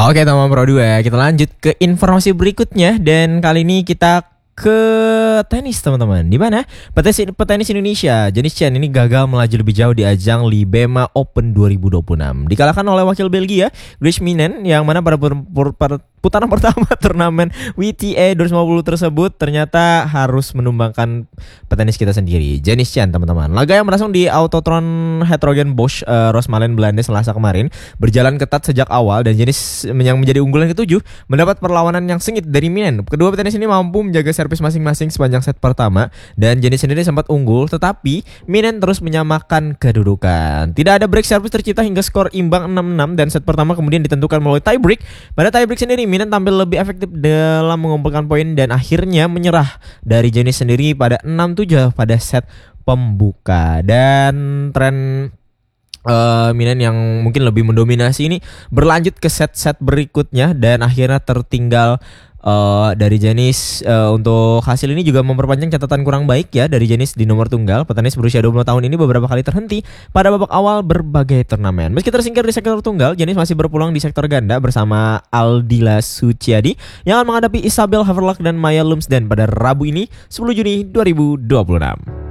Oke teman Pro 2, kita lanjut ke informasi berikutnya. Dan kali ini kita ke tenis teman-teman. Di mana petenis Indonesia Janis Chen ini gagal melaju lebih jauh di ajang Libema Open 2026. Dikalahkan oleh wakil Belgia Grace Minen, yang mana pada putaran pertama turnamen WTA 250 tersebut ternyata harus menumbangkan petenis kita sendiri, Janis Chen teman-teman. Laga yang berlangsung di Autotron Heterogen Bosch Rosmalen Belanda Selasa kemarin berjalan ketat sejak awal, dan Janis yang menjadi unggulan ketujuh mendapat perlawanan yang sengit dari Minen. Kedua petenis ini mampu menjaga servis masing-masing sepanjang set pertama, dan Janis sendiri sempat unggul, tetapi Minen terus menyamakan kedudukan. Tidak ada break service tercipta hingga skor imbang 6-6, dan set pertama kemudian ditentukan melalui tie break. Pada tie break sendiri Minen tampil lebih efektif dalam mengumpulkan poin dan akhirnya menyerah dari Janis sendiri pada 6-7 pada set pembuka. Dan tren Minen yang mungkin lebih mendominasi ini berlanjut ke set-set berikutnya, dan akhirnya tertinggal dari Janis. Untuk hasil ini juga memperpanjang catatan kurang baik ya dari Janis di nomor tunggal. Petenis berusia 20 tahun ini beberapa kali terhenti pada babak awal berbagai turnamen. Meski tersingkir di sektor tunggal, Janis masih berpeluang di sektor ganda bersama Aldila Suciadi yang akan menghadapi Isabel Haverlock dan Maya Lumsden pada Rabu ini 10 Juni 2026.